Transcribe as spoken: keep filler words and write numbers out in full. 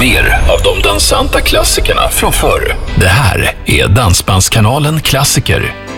Mer av de dansanta klassikerna från förr. Det här är Dansbandskanalen Klassiker.